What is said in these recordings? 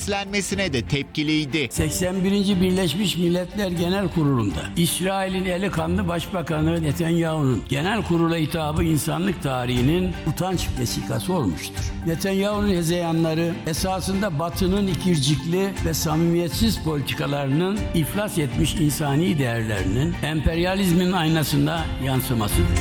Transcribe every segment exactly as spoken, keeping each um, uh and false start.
beslenmesine de tepkiliydi. seksen birinci Birleşmiş Milletler Genel Kurulu'nda İsrail'in eli kanlı Başbakanı Netanyahu'nun genel kurula hitabı insanlık tarihinin utanç vesikası olmuştur. Netanyahu'nun hezeyanları esasında Batı'nın ikircikli ve samimiyetsiz politikalarının iflas etmiş insani değerlerinin emperyalizmin aynasında yansımasıdır.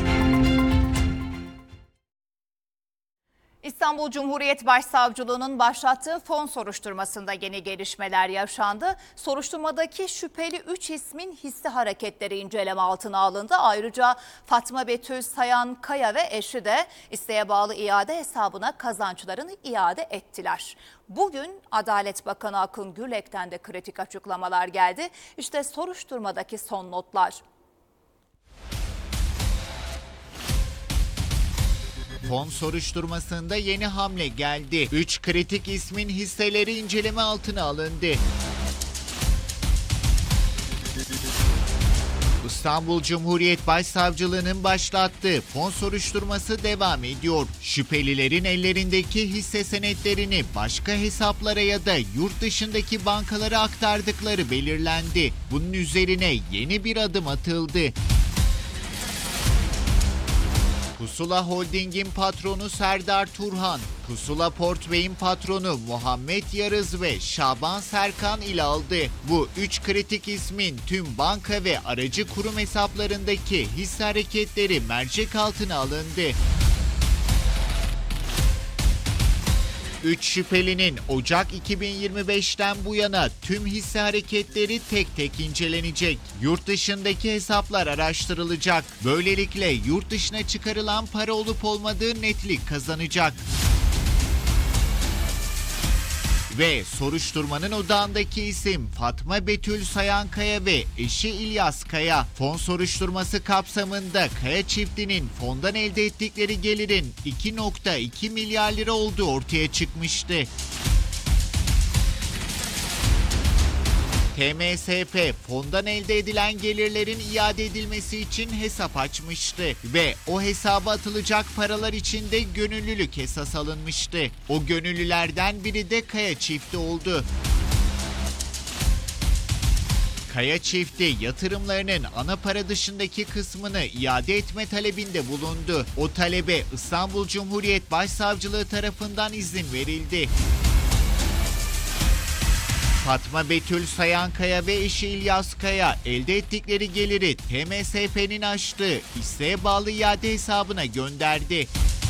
İstanbul Cumhuriyet Başsavcılığı'nın başlattığı fon soruşturmasında yeni gelişmeler yaşandı. Soruşturmadaki şüpheli üç ismin hissi hareketleri inceleme altına alındı. Ayrıca Fatma Betül Sayan Kaya ve eşi de isteğe bağlı iade hesabına kazançlarını iade ettiler. Bugün Adalet Bakanı Akın Gürlek'ten de kritik açıklamalar geldi. İşte soruşturmadaki son notlar. Fon soruşturmasında yeni hamle geldi. Üç kritik ismin hisseleri inceleme altına alındı. İstanbul Cumhuriyet Başsavcılığı'nın başlattığı fon soruşturması devam ediyor. Şüphelilerin ellerindeki hisse senetlerini başka hesaplara ya da yurt dışındaki bankalara aktardıkları belirlendi. Bunun üzerine yeni bir adım atıldı. Pusula Holding'in patronu Serdar Turhan, Pusula Portbey'in patronu Muhammed Yarız ve Şaban Serkan ile aldı. Bu üç kritik ismin tüm banka ve aracı kurum hesaplarındaki hisse hareketleri mercek altına alındı. Üç şüphelinin Ocak iki bin yirmi beşten bu yana tüm hisse hareketleri tek tek incelenecek. Yurt dışındaki hesaplar araştırılacak. Böylelikle yurt dışına çıkarılan para olup olmadığı netlik kazanacak. Ve soruşturmanın odağındaki isim Fatma Betül Sayan Kaya ve eşi İlyas Kaya. Fon soruşturması kapsamında Kaya çiftinin fondan elde ettikleri gelirin iki virgül iki milyar lira olduğu ortaya çıkmıştı. T M S F fondan elde edilen gelirlerin iade edilmesi için hesap açmıştı ve o hesaba atılacak paralar için de gönüllülük esas alınmıştı. O gönüllülerden biri de Kaya çifti oldu. Kaya çifti yatırımlarının ana para dışındaki kısmını iade etme talebinde bulundu. O talebe İstanbul Cumhuriyet Başsavcılığı tarafından izin verildi. Fatma Betül Sayan Kaya ve eşi İlyas Kaya elde ettikleri geliri T M S F'nin açtığı isteğe bağlı iade hesabına gönderdi.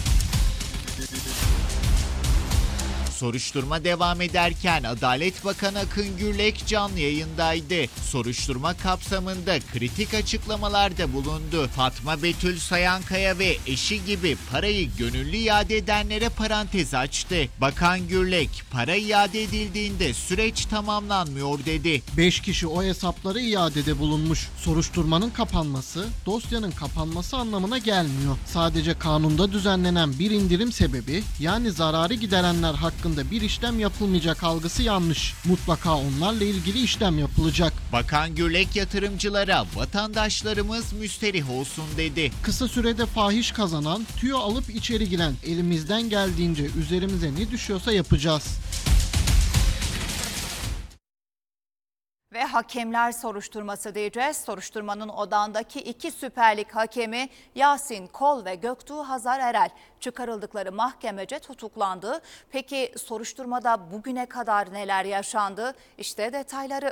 Soruşturma devam ederken Adalet Bakanı Akın Gürlek canlı yayındaydı. Soruşturma kapsamında kritik açıklamalarda bulundu. Fatma Betül Sayan Kaya ve eşi gibi parayı gönüllü iade edenlere parantez açtı. Bakan Gürlek, para iade edildiğinde süreç tamamlanmıyor dedi. beş kişi o hesaplara iadede bulunmuş. Soruşturmanın kapanması, dosyanın kapanması anlamına gelmiyor. Sadece kanunda düzenlenen bir indirim sebebi, yani zararı giderenler hakkında bir işlem yapılmayacak algısı yanlış. Mutlaka onlarla ilgili işlem yapılacak. Bakan Gürlek yatırımcılara vatandaşlarımız müsterih olsun dedi. Kısa sürede fahiş kazanan, tüyo alıp içeri giren, elimizden geldiğince üzerimize ne düşüyorsa yapacağız. Ve hakemler soruşturması diyeceğiz. Soruşturmanın odağındaki iki Süper Lig hakemi Yasin Kol ve Göktuğ Hazar Erel çıkarıldıkları mahkemece tutuklandı. Peki soruşturmada bugüne kadar neler yaşandı? İşte detayları.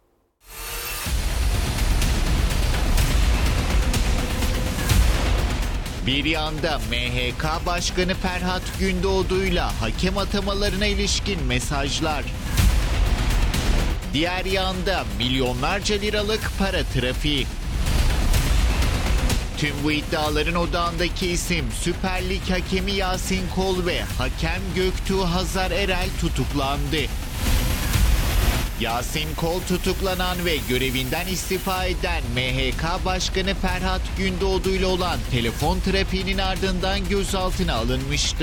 Bir yanda M H K Başkanı Ferhat Gündoğdu'yla hakem atamalarına ilişkin mesajlar. Diğer yanda milyonlarca liralık para trafiği. Tüm bu iddiaların odağındaki isim Süper Lig hakemi Yasin Kol ve hakem Göktuğ Hazar Erel tutuklandı. Yasin Kol tutuklanan ve görevinden istifa eden M H K Başkanı Ferhat Gündoğdu ile olan telefon trafiğinin ardından gözaltına alınmıştı.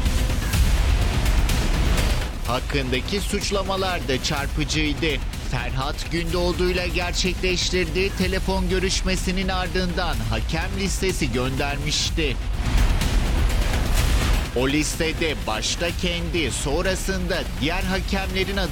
Hakkındaki suçlamalar da çarpıcıydı. Ferhat Gündoğdu'yla gerçekleştirdiği telefon görüşmesinin ardından hakem listesi göndermişti. O listede başta kendi, sonrasında diğer hakemlerin adı